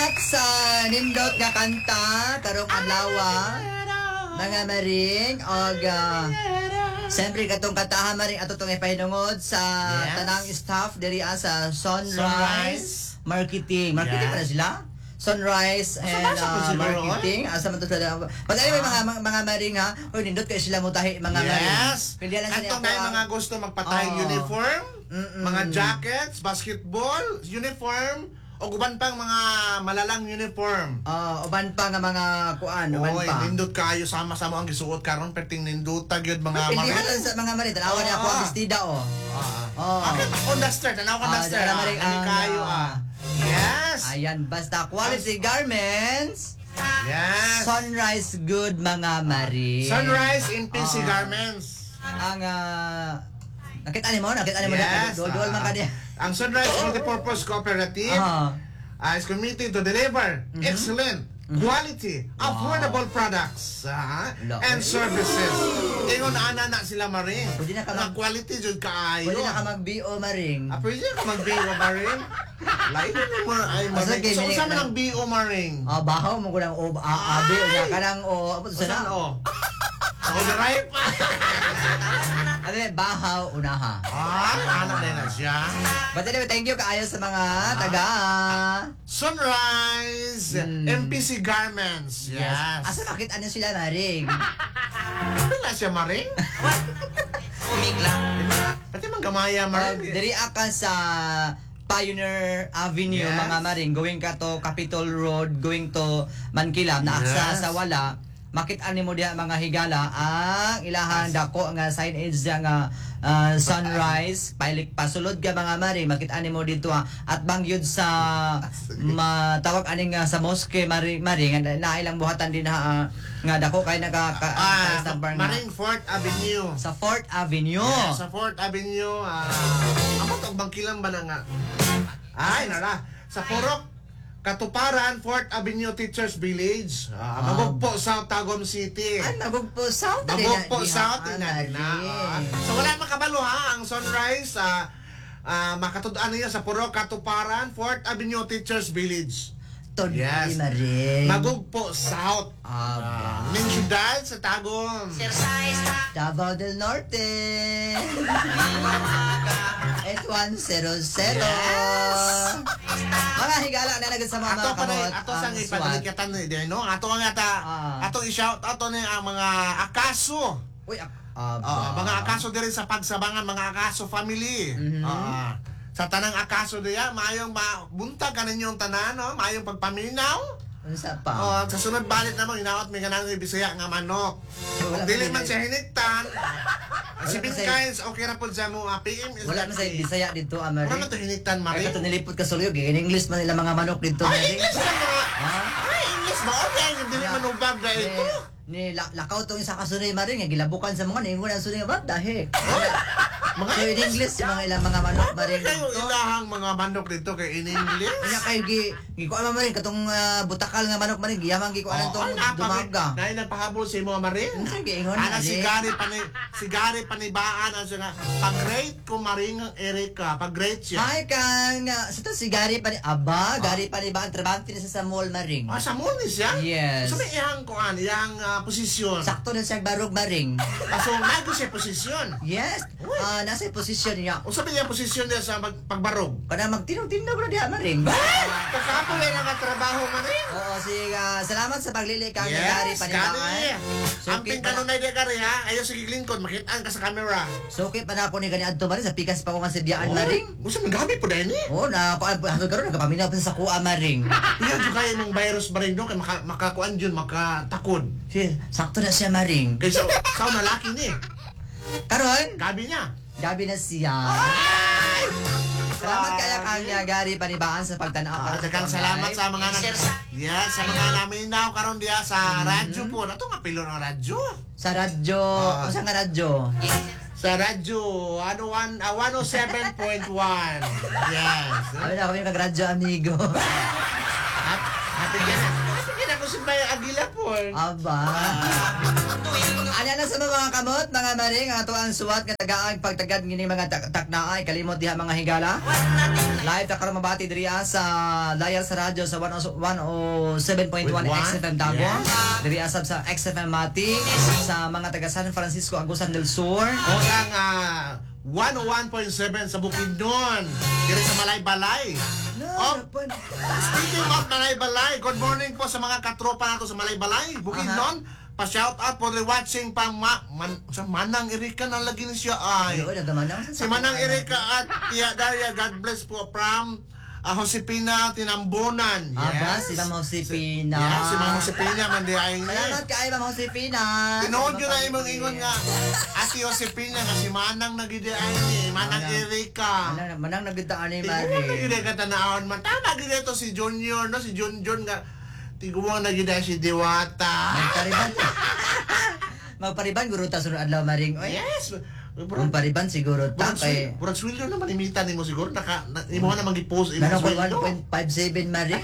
Salamat sa nindot nga kanta karong adlaw mga maring og siyempre katong kantahan maring ato tong ipahinungod sa tanang staff diri sa Sunrise Marketing. Marketing pa na sila? Sunrise and Marketing. Asa man to sila? Pag may mga maring ha, oy nindot kay sila mutahi mga maring. Pilihan lang sila mga gusto magpatahi uniform, mga jackets, basketball, uniform, o uban pang mga malalang uniform. Uban pa nga mga kuan, uban pa. Nindot kayo sama-sama ang gisuot karon perting nindota gyud mga mga. Pilihan lang sa mga maring. Tanawan niya ako ang bestida Okay, on the start, tanaw ko na start. Ani kayo Yes. Ayan, basta quality garments. Yes. Sunrise good mga maring. Sunrise in PC Garments. Ang nakita mo na dol man kaniya. Ang Sunrise Multipurpose Cooperative is committed to deliver excellent quality, affordable products and services. Ingon ana na sila maring. Pwede na ka quality jud kaayo. Pwede na ka mag-BO maring. Pwede na ka mag-BO maring. Lain mo ay maring. So sa man ang BO maring. Bahaw mo ko nang abi unya kanang sana Ako drive pa. Bahaw unaha. Ana na siya. But anyway, thank you kaayo sa mga taga Sunrise MPC Garments. Yes. Asa makita niyo sila maring? Wala siya maring? Umigla. Pati man gamaya maring. Diri ka sa Pioneer Avenue mga maring, going ka to Capitol Road, going to Mankilab na aksa sa wala. Makita nimo diha mga higala ang ilahan dako nga signage nga Sunrise pailik pasulod ka mga mari makita nimo dito at bangyud sa matawag ani nga sa mosque mari nga ilang buhatan din nga dako kay Maring 4th Avenue sa 4th Avenue sa 4th Avenue amo tong bangkilan ba na nga nara sa Purok Katuparan, 4th Avenue Teachers Village. Mabugpo South, Tagum City. Mabugpo South. Mabugpo South. So wala makabalo ang Sunrise. Makatudaan niya sa Puro Katuparan, 4th Avenue Teachers Village. Yes. Magugpo South. Min syudad sa Tagum. Davao del Norte. 8100. Mga higala na nagad sa mga kamot. Ato sang ipadlikatan ni no. Ato nga ato i-shout out ni ang mga akaso. Uy, mga akaso diri sa Pagsabangan, mga akaso family. Sa tanang akaso diya, maayong buntag kaninyo ang tanan, no? Maayong pagpaminaw. Unsa pa? Sa sunod balik na mo, inaot may ganang Bisaya nga manok. Dili man siya hiniktan. Si Bingkines, okay ra po sa mo PM. Wala man sa Bisaya dito, Amari. Wala man to hiniktan, Mari. Ay, kato nilipot ka suluyog, in English man nila mga manok dito, Mari. Ay, English ba? Okay, dili man ubag na ito. Ni lakaw tong isa ka sunay, Mari, nga gilabukan sa mga ningon ang sunay, what the heck? Mga so in English yung mga ilang mga manok maring dito. Ilahang mga manok dito kay in English. Kaya kayo gikuan man maring katong butakal nga manok maring giyamang gikuan tong dumaga. Nay nagpahabol si mo maring. Ana si Gary panibaan ang nga pag-rate ko maring ang Erika, pag-rate siya. Ay kang sa to si Gary Gary panibaan trabante na sa mall maring. Sa mall ni siya? Yes. So may iyang kuan, iyang posisyon. Sakto na siya barog maring. So nago siya posisyon. Yes. Nasa posisyon niya. Unsa ba yung posisyon niya sa pagbarog? Kana magtinong-tinong ra diha maring. Kakapo lang ang trabaho maring. Oo, sige. Salamat sa paglili kang Gary panibaan. Amping kanunay di Gary ha. Ayo sige lingkod makitaan ka sa camera. So kay panapon ni gani adto maring sa pikas pa ko nga sidyaan maring. Unsa man gabi po dai ni? Na hanggang karon nagapaminaw pa sa kuha maring. Iya jud kay mong virus maring do kay makakuan jud makatakod. Sakto na siya maring. Kay sa na laki ni. Karon? Gabi niya. Gabi na siya. Salamat kaya kanya Gary panibaan sa pagtanaw. Daghang salamat sa mga sa mga naminaw karon diya sa radyo po. Nato nga pilo ng radyo. Sa radyo. Sa nga radyo. Sa radyo 107.1. Yes. Ay na kami kag radyo amigo. Happy ka na ko si Bay Aguila. Japon. Aba. Ano na sa mga kamot, mga maring, ang ato ang suwat nga tagaang pagtagad ngini mga taknaay, kalimot diha mga higala. Live ta karon mabati diriya sa dial sa radyo sa 107.1 XFM Tagum. Diriya sab sa XFM Mati sa mga taga San Francisco, Agusan del Sur. O ang 101.7 sa Bukidnon. Diri sa Malaybalay. Speaking of Malaybalay, good morning po sa mga katropa nato sa Malaybalay, Bukidnon. Pa-shout out for the watching pang sa Manang Erika na lagi ni siya ay. Si Manang Erika at Tia Daria, God bless po from Josepina, Tinambunan. Aba, si Ma'am Josepina. Yes, si Ma'am Josepina man di ay. Salamat kay Ma'am Josepina. Tinood yun na imong ingon nga Ate Josepina kasi Manang nagidi ay ni Manang Erika. Manang nagdaan ni Mari. Hindi ka tanawon man. Tama gid ito si Junior no, si Junjun nga tiguang nagidi si Diwata. Magpariban guro ta sunod adlaw maring. Oy. Yes. Magpariban siguro ta kay. Murag sweldo naman imita nimo siguro imo na mag-post imong sweldo. 1.57 maring.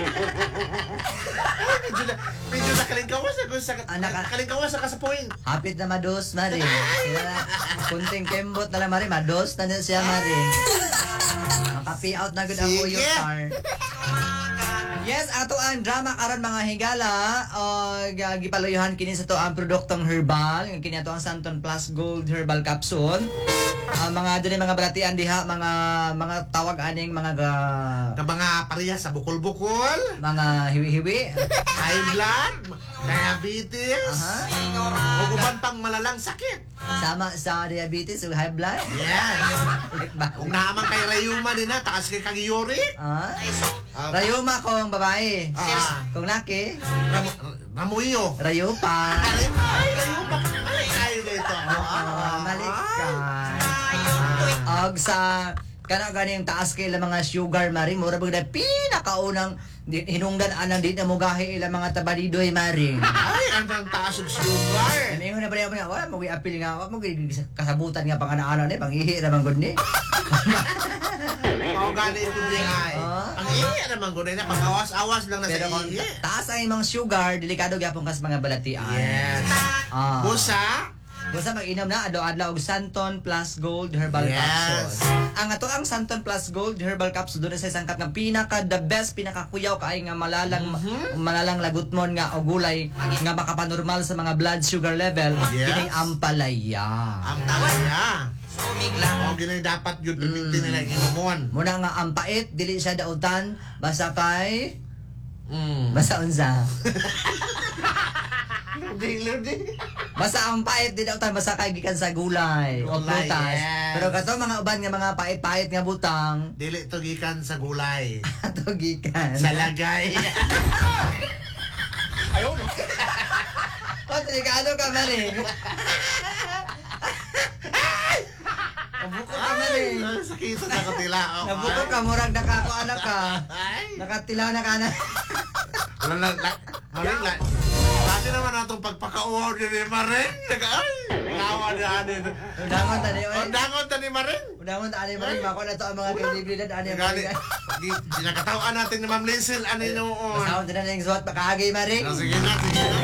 Medyo nakalingkawas sa sa point. Hapit na mados maring. Kunting kembot na lang maring, mados na siya maring. Makapi out na gud ang Uyo Star. Yes, ato ang drama karon mga higala, gipalayuhan kini sa to ang produktong herbal, kini ato ang Santon Plus Gold Herbal Capsule. Mga dili mga balatian diha, mga tawag aning mga mga parehas sa bukol-bukol, mga hiwi-hiwi, high blood, diabetes, o uban pang malalang sakit. Sama sa diabetes ug high blood. Yes. Kung naman kay rayuma din na, taas kay uric. Rayuma kung babae. Kung laki, Ramuyo. Rayupa. Rayupa. Ay, dito. Malikan. Og sa kana ganing taas kay ilang mga sugar mari, mura bang na pinakaunang hinungdan anang di na mugahi ilang mga tabalidoy mari. Ay, ang taas og sugar. Ano yung nabalaya mo nga, wala mo apil nga, wala mo kasabutan nga pang ana-ana ni, pang-ihi naman gud ni. Mao gani ito di ay. Ang ihi naman gud na pang-awas-awas lang na sa ihi. Taas ang imong sugar, delikado gyapon kas mga balatian. Yes. Basta mag-inom na adlaw-adlaw og Santon Plus Gold Herbal Capsule. Ang ato ang Santon Plus Gold Herbal Capsule doon sa isang kat ng pinaka the best, pinaka kuyaw kaay nga malalang lagutmon nga o gulay nga makapanormal sa mga blood sugar level, kining ampalaya. Ampalaya. O ginay dapat yun pimintin nila inomon. Muna nga ang pait, dili siya dautan, basta kay basta unsa. Ludi. Basta ang pait di dautan, basta kay gikan sa gulay o prutas. Yes. Pero kato mga uban nga mga pait-pait nga butang, dili to gikan sa gulay. ato gikan sa lagay. Ayaw. Delikado ka maling. Nabuko ka maling. Sakit na katila. Nabuko ka, murag nakakuanak ka. Nakatila na ka na. Maling lang. Dati naman natong pagpaka-uwaw ni Maring. Ay, nawa na anin. Udangon tani, oy. Udangon tani Maring. Udangon tani Maring. Bako na to ang mga kredibilidad. Ginakatawaan natin ni Ma'am Liesel. Ano yun noon? Masahon din na yung suwat pakahagay Maring. Sige na.